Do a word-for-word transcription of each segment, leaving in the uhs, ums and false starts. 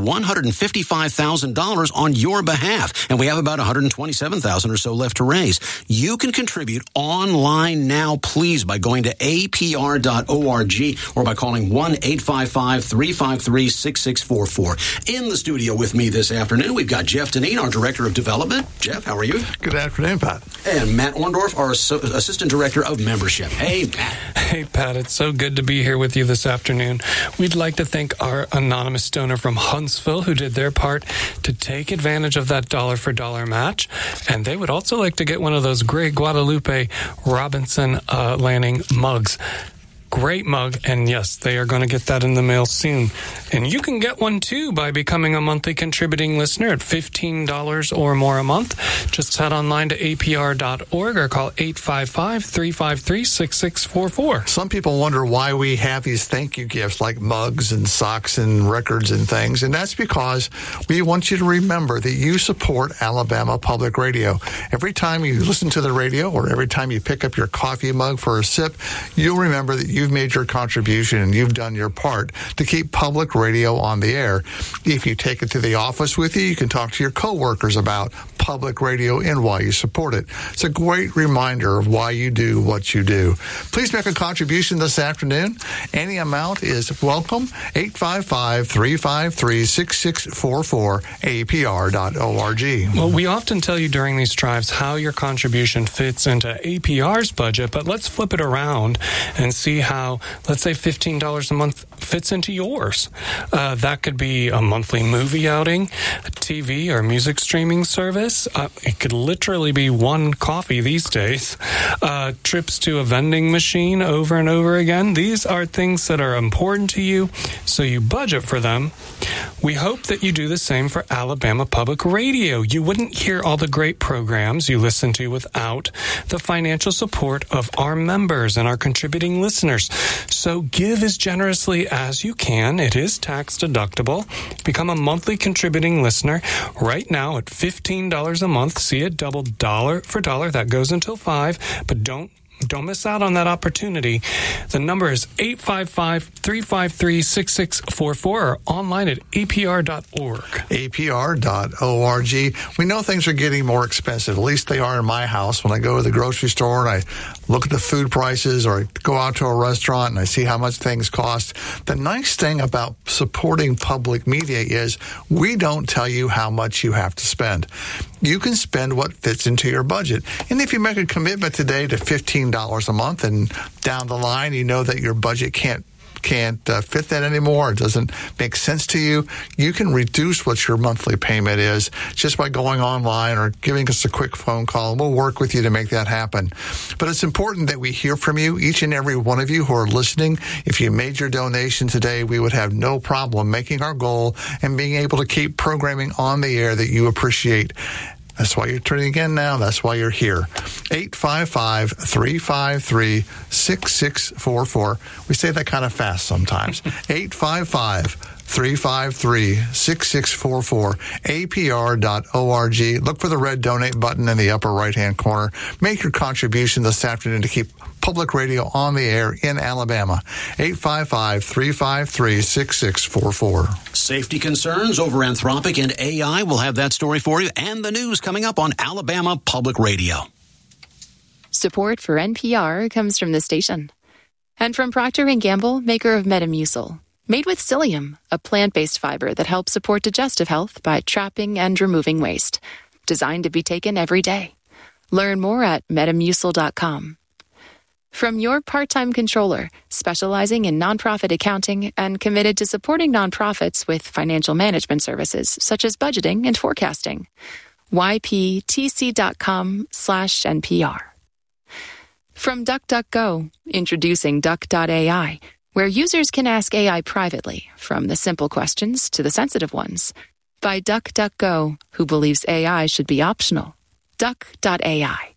one hundred fifty-five thousand dollars on your behalf, and we have about one hundred twenty-seven thousand dollars or so left to raise. You can contribute online now, please, by going to A P R dot org or by calling one eight five five, three five three, six six four four. In the studio with me this afternoon, we've got Jeff Deneen, our Director of Development. Jeff, how are you? Good afternoon, Pat. And Matt Orndorff, our Assistant Director of Membership. Hey, Matt. Hey, Pat. It's so good to be here with you this afternoon. We'd like to thank our anonymous donor from Huntsville who did their part to take advantage of that dollar-for-dollar match. And they would also like to get one of those great Guadalupe Robinson uh, Lanning mugs. Great mug, and yes, they are going to get that in the mail soon. And you can get one, too, by becoming a monthly contributing listener at fifteen dollars or more a month. Just head online to A P R dot org or call eight five five, three five three, six six four four. Some people wonder why we have these thank you gifts like mugs and socks and records and things, and that's because we want you to remember that you support Alabama Public Radio. Every time you listen to the radio or every time you pick up your coffee mug for a sip, you'll remember that you You've made your contribution and you've done your part to keep public radio on the air. If you take it to the office with you, you can talk to your coworkers about public radio and why you support it. It's a great reminder of why you do what you do. Please make a contribution this afternoon. Any amount is welcome. eight five five, three five three, six six four four, A P R dot org. Well, we often tell you during these drives how your contribution fits into A P R's budget, but let's flip it around and see how, let's say, fifteen dollars a month fits into yours. Uh, that could be a monthly movie outing, a T V or music streaming service. Uh, it could literally be one coffee these days. Uh, trips to a vending machine over and over again. These are things that are important to you, so you budget for them. We hope that you do the same for Alabama Public Radio. You wouldn't hear all the great programs you listen to without the financial support of our members and our contributing listeners. So give as generously as you can. It is tax deductible. Become a monthly contributing listener right now at fifteen dollars a month. See it double dollar for dollar. That goes until five, but don't Don't miss out on that opportunity. The number is eight five five, three five three, six six four four or online at A P R dot org. A P R dot org. We know things are getting more expensive. At least they are in my house. When I go to the grocery store and I look at the food prices or I go out to a restaurant and I see how much things cost. The nice thing about supporting public media is we don't tell you how much you have to spend. You can spend what fits into your budget. And if you make a commitment today to fifteen dollars a month and down the line you know that your budget can't can't uh, fit that anymore, it doesn't make sense to you, you can reduce what your monthly payment is just by going online or giving us a quick phone call, and we'll work with you to make that happen. But it's important that we hear from you, each and every one of you who are listening. If you made your donation today, we would have no problem making our goal and being able to keep programming on the air that you appreciate. That's why you're tuning in now. That's why you're here. eight five five, three five three, six six four four. We say that kind of fast sometimes. eight five five, three five three, six six four four. A P R dot org. Look for the red donate button in the upper right-hand corner. Make your contribution this afternoon to keep public radio on the air in Alabama. eight five five, three five three, six six four four. Safety concerns over Anthropic and A I. We'll have that story for you and the news coming up on Alabama Public Radio. Support for N P R comes from the station and from Procter and Gamble, maker of Metamucil. Made with psyllium, a plant-based fiber that helps support digestive health by trapping and removing waste. Designed to be taken every day. Learn more at metamucil dot com. From your part-time controller, specializing in nonprofit accounting and committed to supporting nonprofits with financial management services such as budgeting and forecasting. Y P T C dot com slash N P R. From DuckDuckGo, introducing Duck dot A I, where users can ask A I privately, from the simple questions to the sensitive ones. By DuckDuckGo, who believes A I should be optional. Duck dot A I.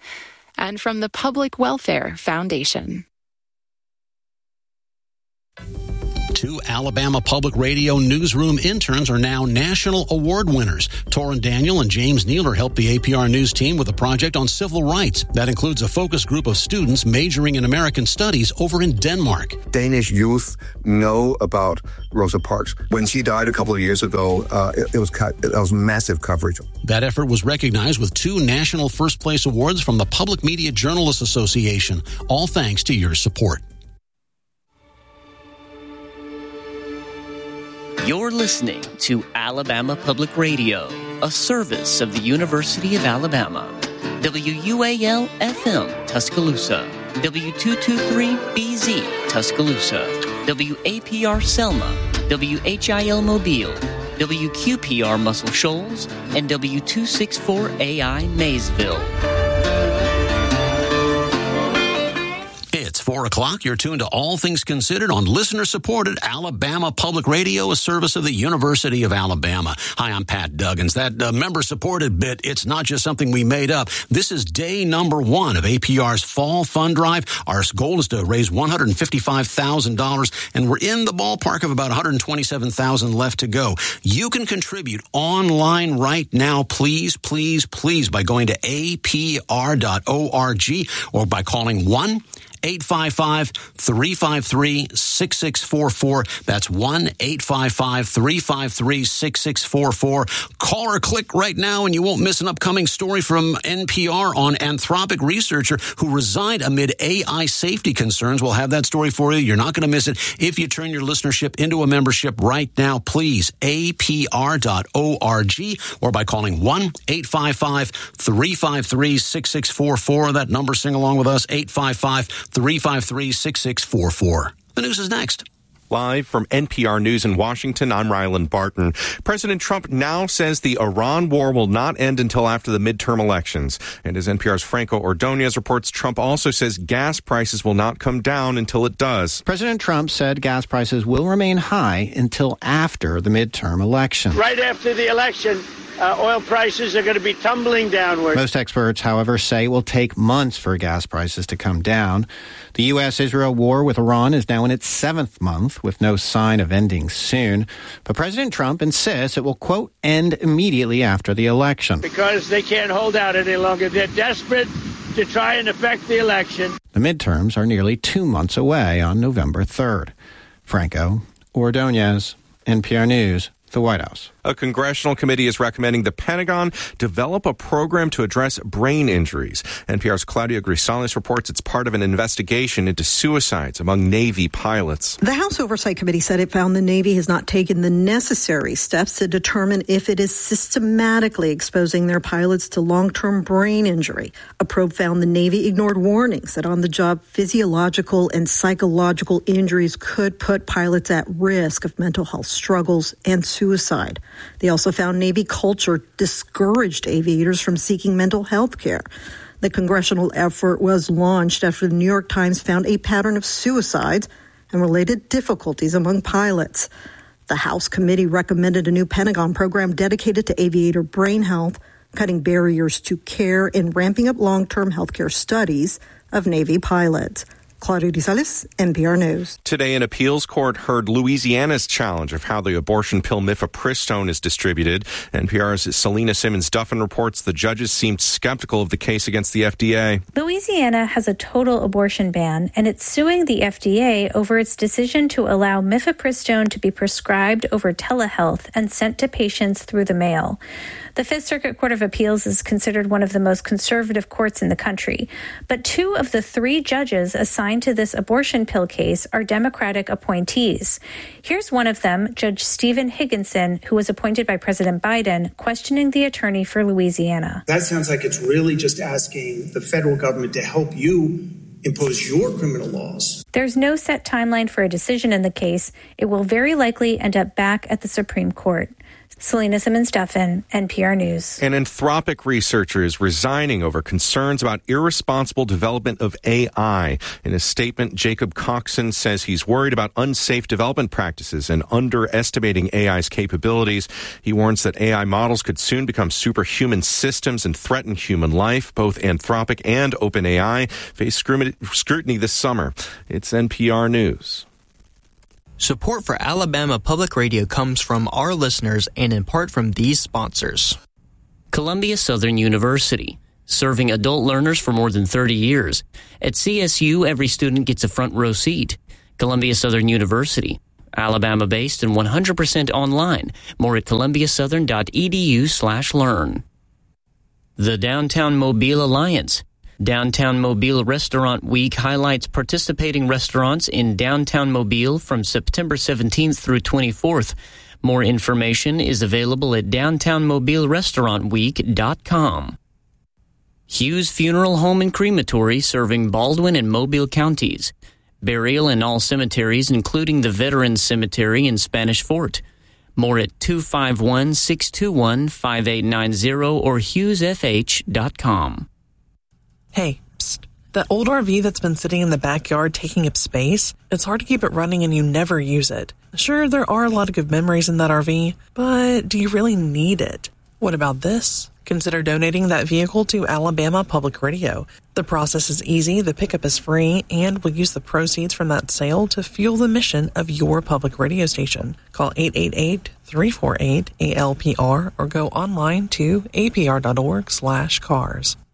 And from the Public Welfare Foundation. Two Alabama Public Radio newsroom interns are now national award winners. Torrin Daniel and James Nealer helped the A P R News team with a project on civil rights. That includes a focus group of students majoring in American studies over in Denmark. Danish youth know about Rosa Parks. When she died a couple of years ago, uh, it, it was it was massive coverage. That effort was recognized with two national first place awards from the Public Media Journalists Association, all thanks to your support. You're listening to Alabama Public Radio, a service of the University of Alabama. W U A L F M, Tuscaloosa. W two twenty-three B Z, Tuscaloosa. W A P R Selma. W H I L Mobile. W Q P R Muscle Shoals. And W two sixty-four A I Maysville. It's four o'clock. You're tuned to All Things Considered on listener-supported Alabama Public Radio, a service of the University of Alabama. Hi, I'm Pat Duggins. That uh, member-supported bit, it's not just something we made up. This is day number one of A P R's Fall Fund Drive. Our goal is to raise one hundred fifty-five thousand dollars, and we're in the ballpark of about one hundred twenty-seven thousand dollars left to go. You can contribute online right now, please, please, please, by going to A P R dot org or by calling one eight five five, three five three, six six four four. That's one eight five five, three five three, six six four four. Call or click right now and you won't miss an upcoming story from N P R on Anthropic researcher who resigned amid A I safety concerns. We'll have that story for you. You're not going to miss it if you turn your listenership into a membership right now. Please, A P R dot org or by calling one eight five five, three five three, six six four four. That number, sing along with us, eight five five, three five three, six six four four. The news is next. Live from N P R News in Washington, I'm Ryland Barton. President Trump now says the Iran war will not end until after the midterm elections. And as N P R's Franco Ordonez reports, Trump also says gas prices will not come down until it does. President Trump said gas prices will remain high until after the midterm election. Right after the election, Uh, oil prices are going to be tumbling downward. Most experts, however, say it will take months for gas prices to come down. The U S Israel war with Iran is now in its seventh month, with no sign of ending soon. But President Trump insists it will, quote, end immediately after the election. Because they can't hold out any longer. They're desperate to try and affect the election. The midterms are nearly two months away on November third. Franco Ordonez, N P R News, the White House. A congressional committee is recommending the Pentagon develop a program to address brain injuries. N P R's Claudia Grisales reports it's part of an investigation into suicides among Navy pilots. The House Oversight Committee said it found the Navy has not taken the necessary steps to determine if it is systematically exposing their pilots to long-term brain injury. A probe found the Navy ignored warnings that on-the-job physiological and psychological injuries could put pilots at risk of mental health struggles and suicide. They also found Navy culture discouraged aviators from seeking mental health care. The congressional effort was launched after the New York Times found a pattern of suicides and related difficulties among pilots. The House committee recommended a new Pentagon program dedicated to aviator brain health, cutting barriers to care and ramping up long-term health care studies of Navy pilots. Claudia Grisales, N P R News. Today, an appeals court heard Louisiana's challenge of how the abortion pill mifepristone is distributed. N P R's Selena Simmons-Duffin reports the judges seemed skeptical of the case against the F D A. Louisiana has a total abortion ban, and it's suing the F D A over its decision to allow mifepristone to be prescribed over telehealth and sent to patients through the mail. The Fifth Circuit Court of Appeals is considered one of the most conservative courts in the country, but two of the three judges assigned to this abortion pill case are Democratic appointees. Here's one of them, Judge Stephen Higginson, who was appointed by President Biden, questioning the attorney for Louisiana. That sounds like it's really just asking the federal government to help you impose your criminal laws. There's no set timeline for a decision in the case. It will very likely end up back at the Supreme Court. Selena Simmons-Duffin, N P R News. An Anthropic researcher is resigning over concerns about irresponsible development of A I. In a statement, Jacob Coxon says he's worried about unsafe development practices and underestimating A I's capabilities. He warns that A I models could soon become superhuman systems and threaten human life. Both Anthropic and OpenAI face scrutiny this summer. It's N P R News. Support for Alabama Public Radio comes from our listeners and in part from these sponsors. Columbia Southern University, serving adult learners for more than thirty years. At C S U, every student gets a front row seat. Columbia Southern University, Alabama-based and one hundred percent online. More at columbiasouthern.edu slash learn. The Downtown Mobile Alliance. Downtown Mobile Restaurant Week highlights participating restaurants in Downtown Mobile from September seventeenth through twenty-fourth. More information is available at downtown mobile restaurant week dot com. Hughes Funeral Home and Crematory, serving Baldwin and Mobile counties. Burial in all cemeteries, including the Veterans Cemetery in Spanish Fort. More at two five one, six two one, five eight nine zero or hughes f h dot com. Hey, psst. That old R V that's been sitting in the backyard taking up space, it's hard to keep it running and you never use it. Sure, there are a lot of good memories in that R V, but do you really need it? What about this? Consider donating that vehicle to Alabama Public Radio. The process is easy, the pickup is free, and we'll use the proceeds from that sale to fuel the mission of your public radio station. Call eight eight eight, three four eight, A L P R or go online to apr.org slash cars.